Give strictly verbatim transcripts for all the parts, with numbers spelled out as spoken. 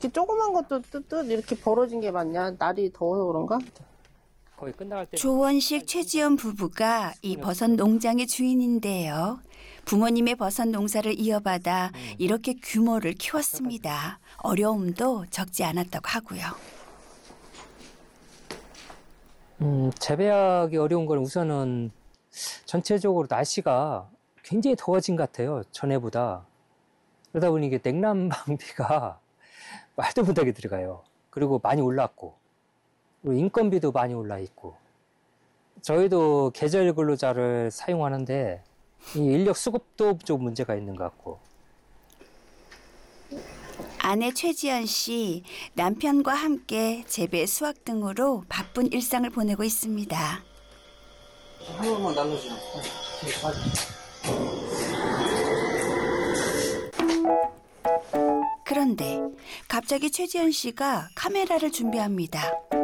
이렇게 조그만 것도 뜨뜻 이렇게 벌어진 게 많냐? 날이 더워서 그런가? 거의 끝나갈 때. 조원식, 최지연 부부가 이 버섯 농장의 주인인데요. 부모님의 버섯 농사를 이어받아 이렇게 규모를 키웠습니다. 어려움도 적지 않았다고 하고요. 음, 재배하기 어려운 건 우선은 전체적으로 날씨가 굉장히 더워진 것 같아요. 전에보다. 그러다 보니 이게 냉난방비가 말도 못하게 들어가요. 그리고 많이 올랐고, 그리고 인건비도 많이 올라 있고. 저희도 계절 근로자를 사용하는데 이 인력 수급도 좀 문제가 있는 것 같고. 아내 최지연 씨, 남편과 함께 재배, 수확 등으로 바쁜 일상을 보내고 있습니다. 한 번만 날려주세요. 그런데 갑자기 최지연 씨가 카메라를 준비합니다.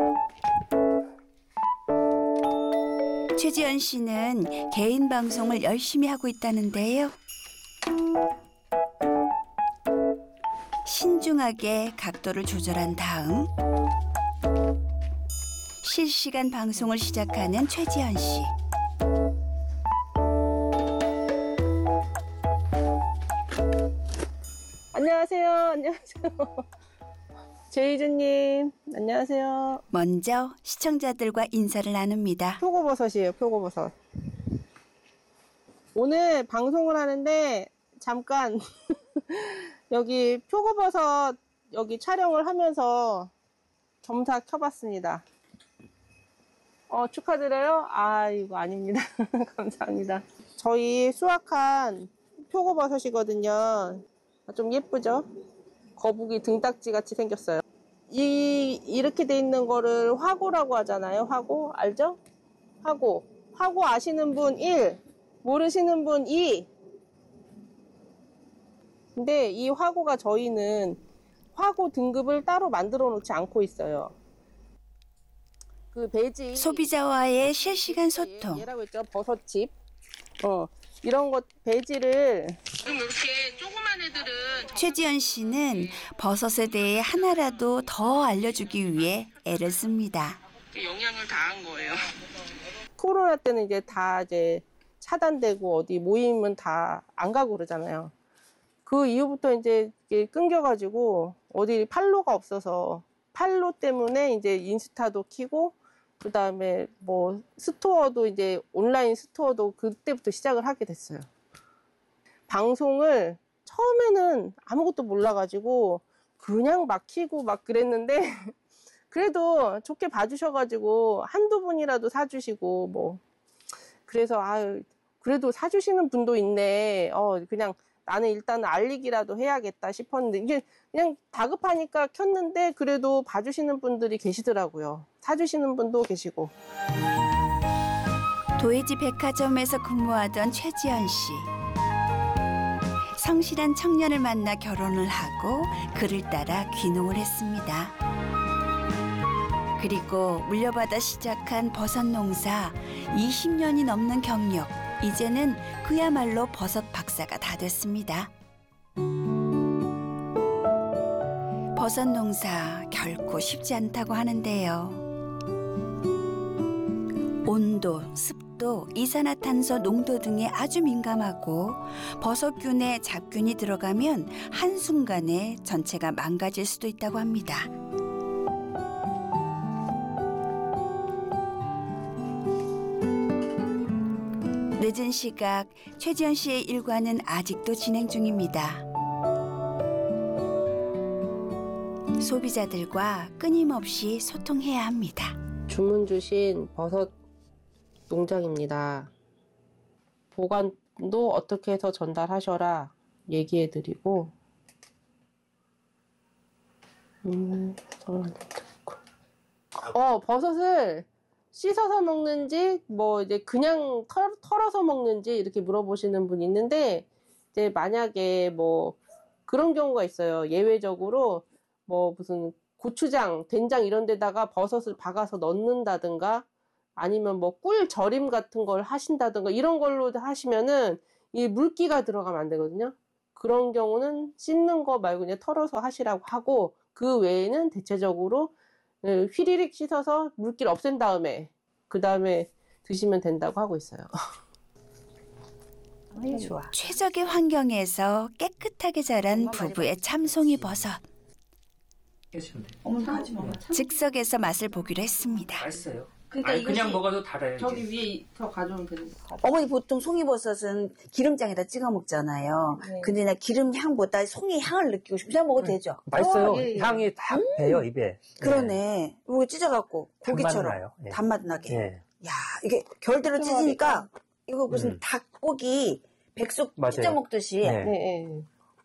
최지연 씨는 개인 방송을 열심히 하고 있다는데요. 신중하게 각도를 조절한 다음 실시간 방송을 시작하는 최지연 씨. 안녕하세요. 안녕하세요. 제이주님, 안녕하세요. 먼저 시청자들과 인사를 나눕니다. 표고버섯이에요, 표고버섯. 오늘 방송을 하는데 잠깐 여기 표고버섯 여기 촬영을 하면서 겸사 켜봤습니다. 어, 축하드려요? 아, 이거 아닙니다. 감사합니다. 저희 수확한 표고버섯이거든요. 좀 예쁘죠? 거북이 등딱지 같이 생겼어요. 이, 이렇게 돼 있는 거를 화고라고 하잖아요. 화고. 알죠? 화고. 화고 아시는 분 일, 모르시는 분 이. 근데 이 화고가 저희는 화고 등급을 따로 만들어 놓지 않고 있어요. 그 배지. 소비자와의 실시간 소통. 얘라고 했죠. 버섯칩. 어. 이런 것 배지를 지금 이렇게 조그만 애들은 최지연 씨는 버섯에 대해 하나라도 더 알려주기 위해 애를 씁니다. 영향을 다한 거예요. 코로나 때는 이제 다 이제 차단되고 어디 모임은 다 안 가고 그러잖아요. 그 이후부터 이제 끊겨가지고 어디 팔로가 없어서 팔로 때문에 이제 인스타도 키고 그 다음에 뭐 스토어도 이제 온라인 스토어도 그때부터 시작을 하게 됐어요. 방송을 처음에는 아무것도 몰라가지고 그냥 막 키고 막 그랬는데 그래도 좋게 봐주셔가지고 한두 분이라도 사주시고 뭐 그래서 아유 그래도 사주시는 분도 있네. 어 그냥 나는 일단 알리기라도 해야겠다 싶었는데 이게 그냥 다급하니까 켰는데 그래도 봐주시는 분들이 계시더라고요. 사주시는 분도 계시고. 도예지 백화점에서 근무하던 최지연 씨. 성실한 청년을 만나 결혼을 하고 그를 따라 귀농을 했습니다. 그리고 물려받아 시작한 버섯 농사 이십 년이 넘는 경력. 이제는 그야말로 버섯 박사가 다 됐습니다. 버섯 농사 결코 쉽지 않다고 하는데요. 온도, 습도, 이산화탄소 농도 등에 아주 민감하고 버섯균에 잡균이 들어가면 한순간에 전체가 망가질 수도 있다고 합니다. 늦은 시각 최지연 씨의 일과는 아직도 진행 중입니다. 소비자들과 끊임없이 소통해야 합니다. 주문 주신 버섯 농장입니다. 보관도 어떻게 해서 전달하셔라 얘기해드리고 음, 어 버섯을 씻어서 먹는지 뭐 이제 그냥 털, 털어서 먹는지 이렇게 물어보시는 분이 있는데 이제 만약에 뭐 그런 경우가 있어요. 예외적으로 뭐 무슨 고추장, 된장 이런 데다가 버섯을 박아서 넣는다든가 아니면 뭐 꿀 절임 같은 걸 하신다든가 이런 걸로 하시면은 이 물기가 들어가면 안 되거든요. 그런 경우는 씻는 거 말고 그냥 털어서 하시라고 하고 그 외에는 대체적으로 휘리릭 씻어서 물기를 없앤 다음에 그 다음에 드시면 된다고 하고 있어요. 아이, 좋아. 최적의 환경에서 깨끗하게 자란 부부의 참송이 버섯. 어머니 하지 마. 즉석에서 맛을 보기로 했습니다. 맛있어요. 그러니까 아니, 이것이 그냥 먹어도 달아요. 저기 이게. 위에 더 가져오면 되는데. 어머니 보통 송이버섯은 기름장에다 찍어 먹잖아요. 네. 근데 나 기름 향보다 송이 향을 느끼고 싶어. 그냥 먹어도 되죠? 맛있어요. 어, 예, 예. 향이 딱 배요 입에. 그러네. 이거 찢어갖고 단맛 고기처럼 나요. 예. 단맛 나게. 예. 야, 이게 결대로 찢으니까 이거 무슨 음. 닭고기 백숙 맞아요. 찢어 먹듯이 네. 네, 네.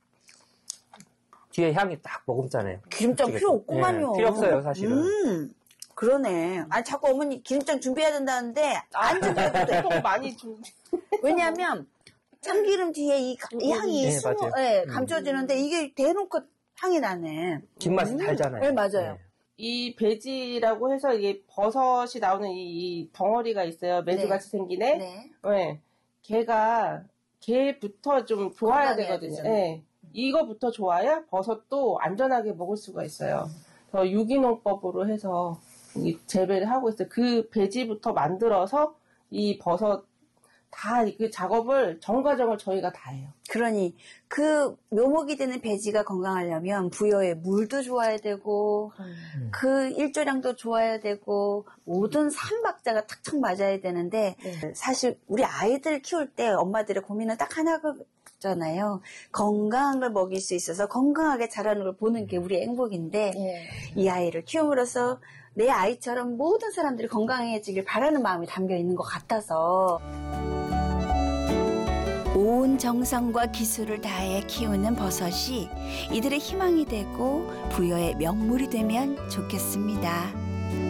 뒤에 향이 딱 머금잖아요. 기름장 그쪽에서. 필요 없구만요. 예, 필요 없어요, 사실은. 음, 그러네. 아니 자꾸 어머니 기름장 준비해야 된다는데 안 준비해도 돼. 보통 많이 좀 왜냐하면 참기름 뒤에 이, 이 향이 네, 숨어, 맞아요. 예, 음. 감춰지는데 이게 대놓고 향이 나네. 뒷맛이 음. 달잖아요. 네, 맞아요. 이 배지라고 해서 이게 버섯이 나오는 이, 이 덩어리가 있어요. 매주같이 생기네. 네. 네. 걔가 걔부터 좀 좋아야 건강해야 되거든요. 되잖아요. 네. 이거부터 좋아야 버섯도 안전하게 먹을 수가 있어요. 그래서 유기농법으로 해서 이 재배를 하고 있어요. 그 배지부터 만들어서 이 버섯 다 그 작업을 전 과정을 저희가 다 해요. 그러니 그 묘목이 되는 배지가 건강하려면 부여의 물도 좋아야 되고 음. 그 일조량도 좋아야 되고 모든 삼박자가 탁탁 맞아야 되는데 네. 사실 우리 아이들 키울 때 엄마들의 고민은 딱 하나잖아요. 건강한 걸 먹일 수 있어서 건강하게 자라는 걸 보는 게 우리의 행복인데 네. 이 아이를 키움으로써 내 아이처럼 모든 사람들이 건강해지길 바라는 마음이 담겨 있는 것 같아서 온 정성과 기술을 다해 키우는 버섯이 이들의 희망이 되고 부여의 명물이 되면 좋겠습니다.